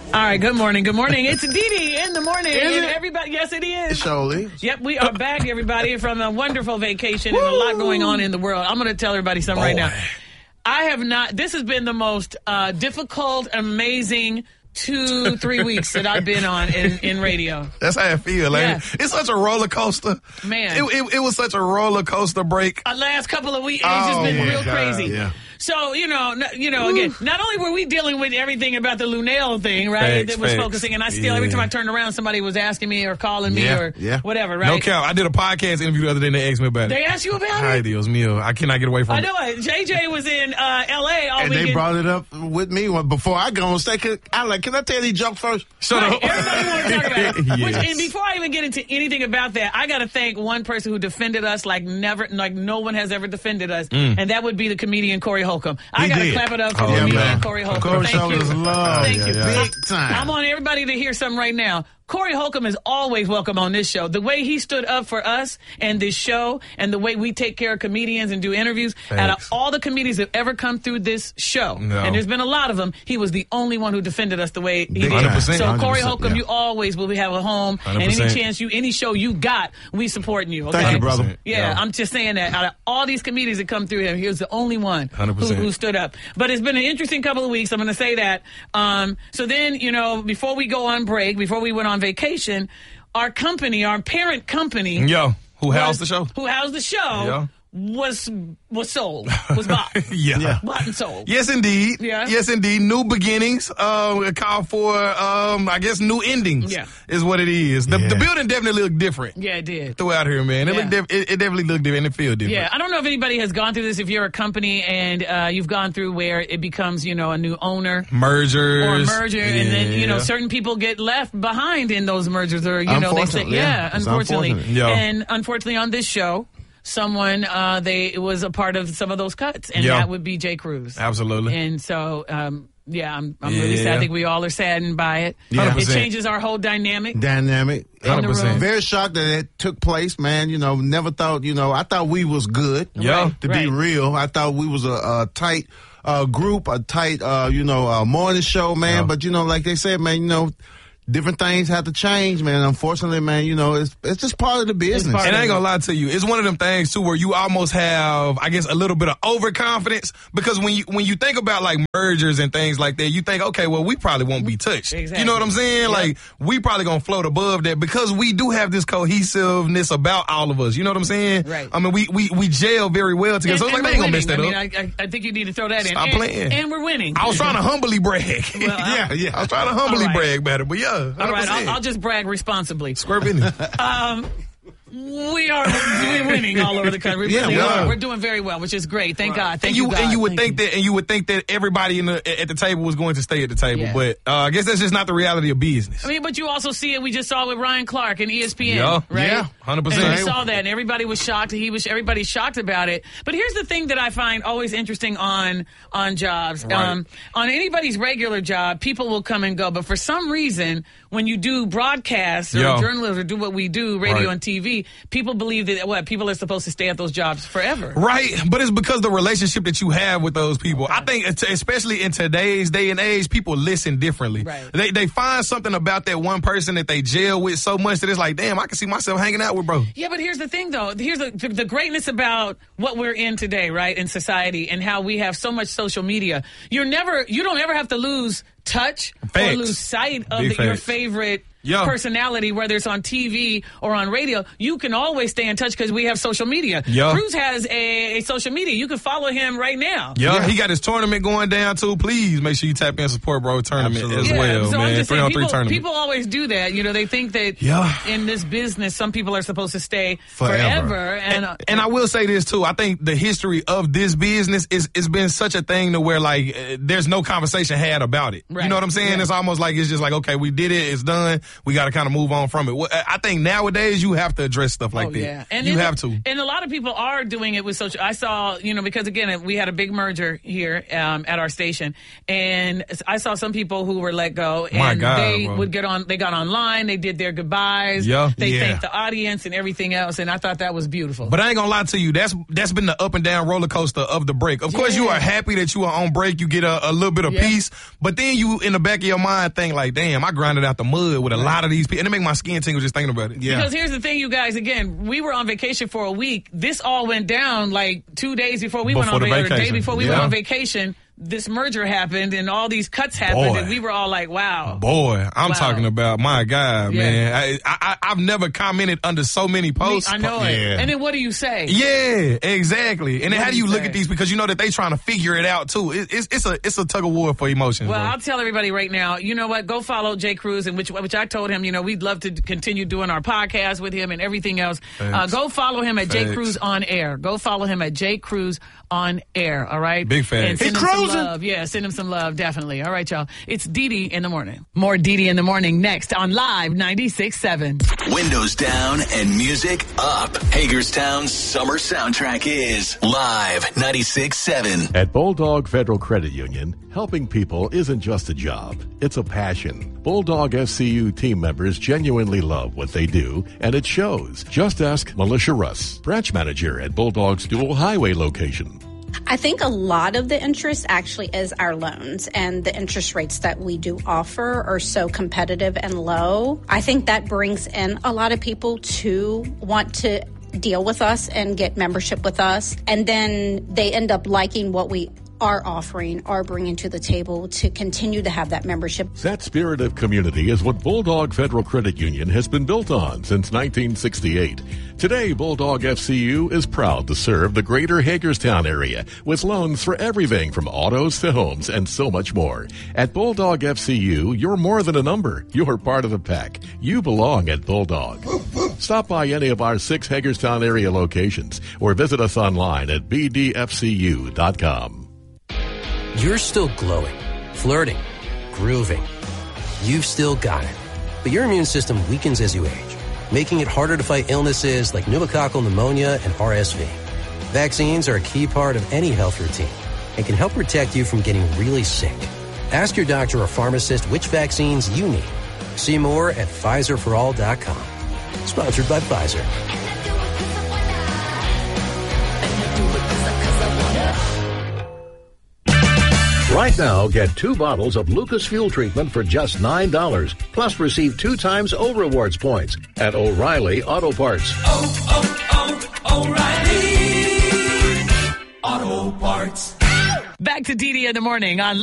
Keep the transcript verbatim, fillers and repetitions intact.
All right, good morning, good morning. It's Dee Dee in the morning. Is and it? everybody, yes, it is. Surely. Yep, we are back, everybody, from a wonderful vacation and a lot going on in the world. I'm going to tell everybody something right now. I have not, this has been the most uh, difficult, amazing two, three weeks that I've been on in, in radio. That's how I feel. Like, Yeah. It's such a roller coaster. Man. It, it, it was such a roller coaster break. Uh, last couple of weeks, it's Oh, just been my real God, crazy. yeah. So, you know, n- you know, again, not only were we dealing with everything about the Lunel thing, right, Facts, that was facts. focusing, and I still, every Yeah. time I turned around, somebody was asking me or calling me Yeah, or yeah. whatever, No right? count. I did a podcast interview the other day and they asked me about it. They asked you about Hi, it? Dios mío. I cannot get away from I it. know it. J J was in uh, L A all And weekend. they brought it up with me when- before I go on stage. I'm like, can I tell these jokes first? Shut Right, up. everybody want to talk about it. Which, Yes. and before I even get into anything about that, I got to thank one person who defended us like never, like no one has ever defended us, and that would be the comedian Corey Holcomb. I He got to did. clap it up for Oh, the yeah, comedian man. Corey Holcomb. Corey Thank showed you. us love. Thank Yeah, you. yeah. Big I- time. I'm on everybody to hear something right now. Corey Holcomb is always welcome on this show. The way he stood up for us and this show and the way we take care of comedians and do interviews, out of Thanks. all the comedians that ever come through this show, No. and there's been a lot of them, he was the only one who defended us the way he Big did. one hundred percent. So Corey one hundred percent, Holcomb, yeah. you always will have a home, and one hundred percent. any chance you, any show you got, we supporting you. Okay? Thank you, brother. Yeah, Yeah. I'm just saying that out of all these comedians that come through him, he was the only one one hundred who, percent. who stood up. But it's been an interesting couple of weeks. I'm going to say that. Um, so then, you know, before we go on break, before we went on vacation, our company, our parent company, Yo, who was- housed the show? who housed the show, Yeah. was was sold, was bought, Yeah. Yeah. bought and sold. Yes, indeed. Yeah. Yes, indeed. New beginnings. Um, a call for, um, I guess, new endings. Yeah. Is what it is. The, Yeah. the building definitely looked different Yeah, it did. throughout here, man. It, Yeah. looked diff- it, it definitely looked different. It feel different. Yeah, I don't know if anybody has gone through this. If you're a company and uh, you've gone through where it becomes, you know, a new owner Mergers. or a merger, and then you know Yeah. certain people get left behind in those mergers, or you know they say, Unfortunately, yeah, yeah. It's unfortunately, unfortunate. Yeah. and unfortunately on this show, someone uh, they was a part of some of those cuts, and Yeah. that would be Jay Cruz. Absolutely. And so, um, yeah, I'm, I'm really sad. I Yeah. think we all are saddened by it. Yeah. It one hundred percent. changes our whole dynamic. Dynamic. In the one hundred percent. room. Very shocked that it took place, man. You know, never thought, you know, I thought we was good. Yeah. Right, To right. be real, I thought we was a, a tight uh, group, a tight, uh, you know, uh, morning show, man. Yeah. But, you know, like they said, man, you know, different things have to change, man. Unfortunately, man, you know, it's it's just part of the business. part And I of ain't gonna lie to you, it's one of them things too where you almost have, I guess, a little bit of overconfidence because when you when you think about like mergers and things like that, you think, okay, well, we probably won't be touched. Exactly. You know what I'm saying? Yep. Like we probably gonna float above that because we do have this cohesiveness about all of us. You know what I'm saying? Right. I mean, we we we gel very well together. so it's like, we're they ain't gonna mess winning. that I up. mean, I, I, I think you need to throw that in. Stop and, playing. And we're winning. I was trying to humbly brag. Well, I- yeah, yeah. I was trying to humbly All right. brag about it, but yeah, one hundred percent. All right, I'll, I'll just brag responsibly. Square business. Um, we are we're winning all over the country. We Yeah, really we are. are. We're doing very well, which is great. Thank God. Thank and you, you, God. and you would Thank think that and you would think that everybody in the at the table was going to stay at the table, Yeah. but uh, I guess that's just not the reality of business. I mean, but you also see it. We just saw it with Ryan Clark and E S P N, Yeah. right? Yeah. one hundred percent. And we saw that, and everybody was shocked. He was. Everybody's shocked about it. But here's the thing that I find always interesting on on jobs. Right. Um, on anybody's regular job, people will come and go. But for some reason, when you do broadcasts or Yeah. journalism or do what we do, radio Right. and T V, people believe that what people are supposed to stay at those jobs forever. Right, but it's because the relationship that you have with those people. I think, it's- especially in today's day and age, people listen differently. Right. They they find something about that one person that they gel with so much that it's like, damn, I can see myself hanging out with bro. Yeah, but here's the thing, though. Here's the, the, the greatness about what we're in today, right, in society, and how we have so much social media. You're never, you don't ever have to lose touch or Facts. lose sight of Big the, your facts. favorite Yeah. personality, whether it's on T V or on radio. You can always stay in touch because we have social media. Yeah. Cruz has a, a social media. You can follow him right now. Yeah, Yeah. he got his tournament going down too. Please make sure you tap in support bro tournament Absolutely. as well, so I'm man. just Three saying, on three people, tournament. people always do that. You know, they think that Yeah. in this business, some people are supposed to stay Forever. forever. And, uh, And I will say this too. I think the history of this business is it's been such a thing to where like uh, there's no conversation had about it. Right. You know what I'm saying? Yeah. It's almost like it's just like, okay, we did it, it's done. We got to kind of move on from it. Well, I think nowadays you have to address stuff like Oh, that. yeah. And you in- have to. And a lot of people are doing it with social. I saw, you know, because again, we had a big merger here um, at our station, and I saw some people who were let go, and My God, they bro. would get on. They got online. They did their goodbyes. Yeah. They Yeah. thanked the audience and everything else, and I thought that was beautiful. But I ain't gonna lie to you. That's that's been the up and down roller coaster of the break. Of course, you Yeah. are happy that you are on break. You get a, a little bit of Yeah. peace, but then you in the back of your mind think like, damn, I grinded out the mud with a lot of these people. And it make my skin tingle just thinking about it. Yeah. Because here's the thing, you guys, again, we were on vacation for a week. This all went down like two days before we Before went on the vacation. Or a day vacation. before we Yeah. went on vacation. This merger happened and all these cuts happened Boy. and we were all like, wow. Boy, I'm Wow. talking about, my God, Yeah. man. I, I, I've never commented under so many posts. I know it. Yeah. And then what do you say? Yeah, exactly. And then What how do do you you look say? at these? Because you know that they trying to figure it out too. It, it's it's a it's a tug of war for emotions. Well, bro. I'll tell everybody right now, you know what? Go follow Jay Cruz, and which which I told him, you know, we'd love to continue doing our podcast with him and everything else. Uh, Thanks. go follow him at Jay Thanks. Cruz on Air. Go follow him at Jay Cruz on Air. All right, Big fan. And send He him some cruising. love. Yeah, send him some love, definitely. All right, y'all. It's Dee Dee in the morning. More Dee Dee in the morning next on Live ninety-six point seven. Windows down and music up. Hagerstown's summer soundtrack is Live ninety-six point seven. At Bulldog Federal Credit Union, helping people isn't just a job, it's a passion. Bulldog F C U team members genuinely love what they do, and it shows. Just ask Militia Russ, branch manager at Bulldog's dual highway location. I think a lot of the interest actually is our loans, and the interest rates that we do offer are so competitive and low. I think that brings in a lot of people to want to deal with us and get membership with us, and then they end up liking what we are offering or bringing to the table to continue to have that membership. That spirit of community is what Bulldog Federal Credit Union has been built on since nineteen sixty-eight. Today, Bulldog F C U is proud to serve the greater Hagerstown area with loans for everything from autos to homes and so much more. At Bulldog F C U, you're more than a number. You're part of the pack. You belong at Bulldog. Stop by any of our six Hagerstown area locations or visit us online at b d f c u dot com. You're still glowing, flirting, grooving. You've still got it. But your immune system weakens as you age, making it harder to fight illnesses like pneumococcal pneumonia and R S V. Vaccines are a key part of any health routine and can help protect you from getting really sick. Ask your doctor or pharmacist which vaccines you need. See more at Pfizer for all dot com. Sponsored by Pfizer. Right now, get two bottles of Lucas Fuel Treatment for just nine dollars. Plus, receive two times O Rewards points at O'Reilly Auto Parts. Oh, oh, oh, O'Reilly Auto Parts. Back to Dee Dee in the morning on